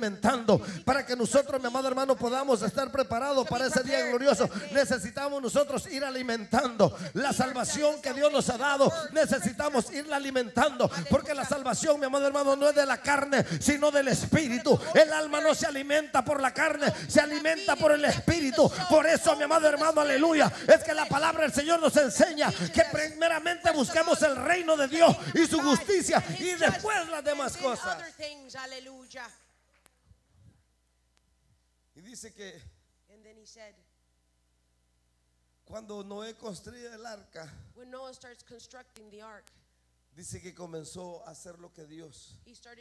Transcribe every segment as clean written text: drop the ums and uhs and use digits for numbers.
alimentando. Para que nosotros, mi amado hermano, podamos estar preparados para ese día glorioso, necesitamos nosotros ir alimentando la salvación que Dios nos ha dado. Necesitamos irla alimentando, porque la salvación, mi amado hermano, no es de la carne, sino del Espíritu. El alma no se alimenta por la carne, se alimenta por el Espíritu. Por eso, mi amado hermano, aleluya, es que la palabra del Señor nos enseña que primeramente busquemos el reino de Dios y su justicia, y después las demás cosas. Y dice que cuando Noé construye el arca, dice que comenzó a hacer lo que Dios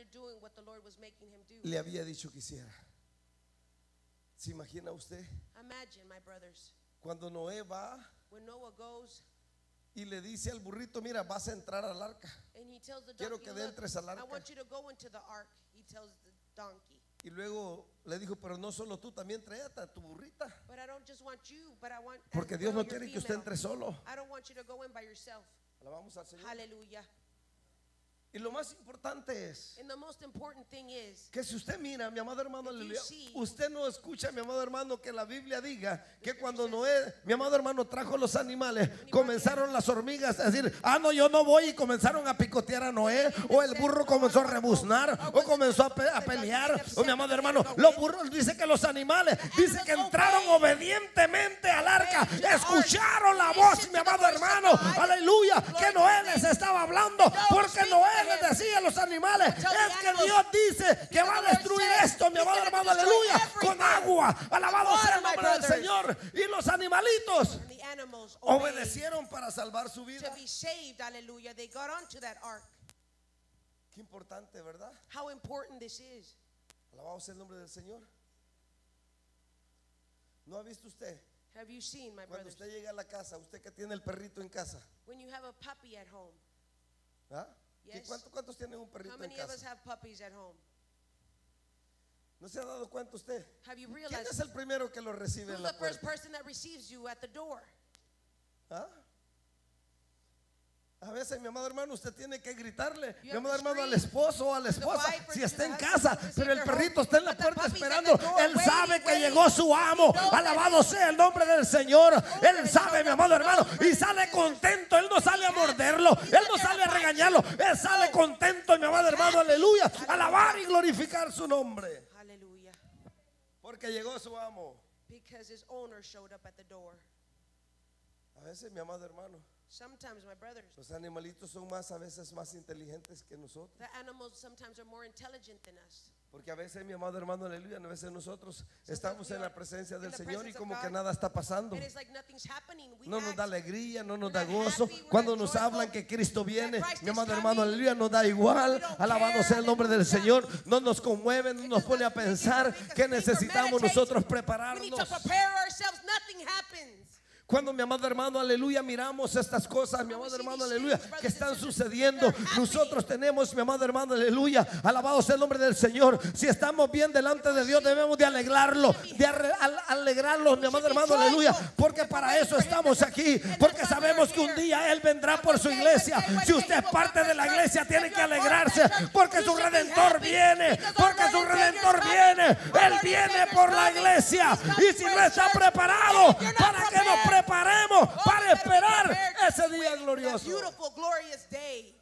le había dicho que hiciera. ¿Se imagina usted? Cuando Noé va y le dice al burrito: mira, vas a entrar al arca, quiero que entres al arca. Y luego le dijo: pero no solo tú, también tráete a tu burrita, porque Dios no quiere que usted entre solo. Alabamos al Señor. Hallelujah. Y lo más importante es And the most important thing is, que si usted mira, mi amado hermano, if you aleluya, see, usted no escucha, mi amado hermano, que la Biblia diga que cuando Noé, mi amado hermano, trajo los animales, comenzaron las hormigas a decir: ah, no, yo no voy, y comenzaron a picotear a Noé, o el burro comenzó a rebuznar, o comenzó a pelear, o mi amado hermano, los burros, dice que los animales, dice que entraron obedientemente al arca, escucharon la voz, mi amado hermano, aleluya, que Noé les estaba hablando, porque Noé les decía a los animales: es que Dios dice que va a destruir esto, mi amado hermano, aleluya, con agua. Alabado sea el nombre del Señor. Y los animalitos and the animals obedecieron para salvar su vida. to be saved. Hallelujah. They got onto that ark. Qué importante, ¿verdad? How important this is. Alabado sea el nombre del Señor. ¿No ha visto usted? Have you seen, my Cuando brothers, usted llega a la casa, usted que tiene el perrito en casa, when you have a puppy at home? ¿ah? Yes. ¿Cuántos tienen un How perrito en many of us casa? have puppies at home? ¿No se ha dado cuenta usted? Have you ¿Quién realized es el primero que lo recibe who's en the la first puerta? person that receives you at the door? ¿Ah? A veces, mi amado hermano, usted tiene que gritarle, mi have amado to hermano, al scream esposo o a la to the esposa, wife or si to está the en husband casa, who's pero in el their perrito home, está en la but the puerta puppy's at esperando. the door Él sabe que waiting. llegó su amo. Alabado sea el nombre del Señor. Él sabe, mi amado hermano, y sale contento. Él no sale a morderlo, él no sale a regañarlo, él sale contento, mi amado hermano, aleluya, alabar y glorificar su nombre, Hallelujah. porque llegó su amo. Because his owner showed up at the door. A veces, mi amado hermano, Sometimes, my brothers, los animalitos son a veces más inteligentes que nosotros. the animals sometimes are more intelligent than us. Porque a veces, mi amado hermano, aleluya, a veces nosotros estamos en la presencia del in the Señor y presence of como God, que nada está pasando. And it's like nothing's happening. We No nos act, da alegría, no nos we're da not gozo. happy, we're Cuando not nos joyful, hablan que Cristo viene, that Christ mi is amado hermano, coming. aleluya, nos da igual. We don't Alabado care, sea el nombre del hallelujah. Señor. No nos conmueve, no nos pone a pensar que necesitamos nosotros We need to prepararnos. prepare ourselves. Nothing happens. Cuando, mi amado hermano, aleluya, miramos estas cosas, mi amado hermano, aleluya, que están sucediendo, nosotros tenemos, mi amado hermano, aleluya, alabado sea el nombre del Señor. Si estamos bien delante de Dios, debemos de alegrarlo, alegrarlo, mi amado hermano, aleluya, porque para eso estamos aquí, porque sabemos que un día Él vendrá por su iglesia. Si usted es parte de la iglesia, tiene que alegrarse, porque su Redentor viene, porque su Redentor viene. Él viene por la iglesia, y si no está preparado, para que nos preparemos para esperar ese día That glorioso. beautiful, glorious day.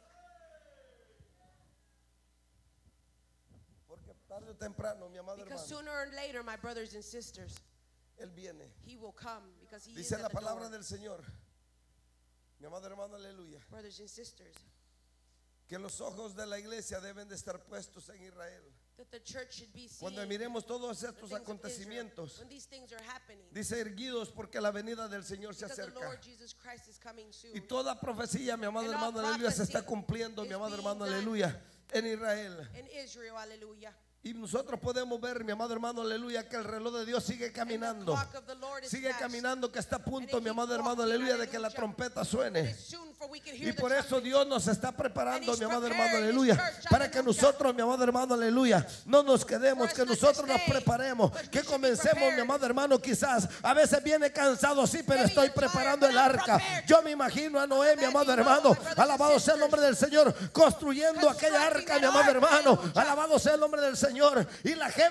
Porque tarde o temprano, mi amado Because hermano, sooner or later, my brothers and sisters, Él viene. he will come because he is Dice at la the palabra door. del Señor, mi amado hermano, aleluya, Brothers and sisters, que los ojos de la iglesia deben de estar puestos en Israel. that the church should be seeing Cuando miremos todos the estos things of Israel, acontecimientos, when these things are happening, dice: erguidos, porque la venida del Señor se because the acerca. Lord Jesus Christ is coming soon. Y toda profecía, mi amado And all hermano, aleluya, se está prophecy cumpliendo, mi is amado being hermano, done. aleluya, en Israel. In Israel, hallelujah. Y nosotros podemos ver, mi amado hermano, aleluya, que el reloj de Dios sigue caminando. And the clock of the Lord is Sigue fast. caminando, que está a punto, And mi it amado keeps hermano, walking, aleluya, de que la hallelujah. trompeta It suene. is soon, for we can hear Y the por eso trumpet. Dios nos está preparando, And he's mi amado hermano, preparing his aleluya, church, para que hallelujah. nosotros, mi amado hermano, aleluya, no nos quedemos, For que us not to nosotros nos stay, preparemos, but we que should be comencemos, mi prepared. amado hermano, quizás a veces viene cansado, sí, pero Maybe estoy you're tired, preparando but el I'm arca. prepared. Yo me imagino a Noé, mi amado Imagine hermano, Noah, my brothers and alabado sea el nombre del Señor, construyendo aquella Constructing arca, mi that amado ark, hermano, hallelujah. alabado sea el nombre del Señor, y la gente